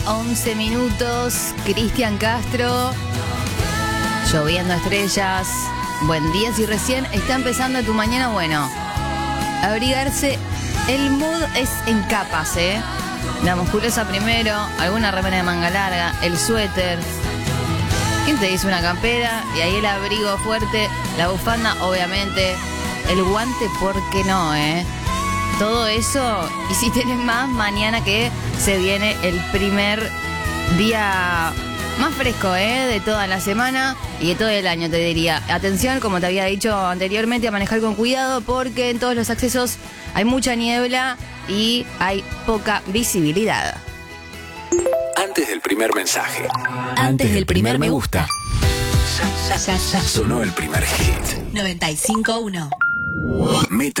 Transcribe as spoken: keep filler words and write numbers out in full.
once minutos. Cristian Castro. Lloviendo estrellas. Buen día. Si recién está empezando tu mañana, bueno, abrigarse. El mood es en capas, ¿eh? La musculosa primero, alguna remera de manga larga, el suéter. ¿Quién te dice una campera? Y ahí el abrigo fuerte, la bufanda, obviamente. El guante, ¿por qué no, eh? Todo eso, y si tienes más, mañana que se viene el primer día más fresco, ¿eh? De toda la semana y de todo el año, te diría. Atención, como te había dicho anteriormente, a manejar con cuidado porque en todos los accesos hay mucha niebla y hay poca visibilidad. Antes del primer mensaje. Antes del primer me gusta. Sonó el primer hit. noventa y cinco punto uno. Metro